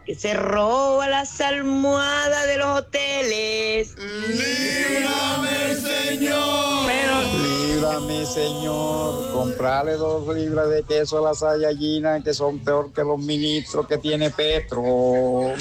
que se roba las almohadas de los hoteles. ¡Líbrame, Señor! Líbrame, Señor. Comprarle 2 libras de queso a las Saiyajina, que son peor que los ministros que tiene Petro.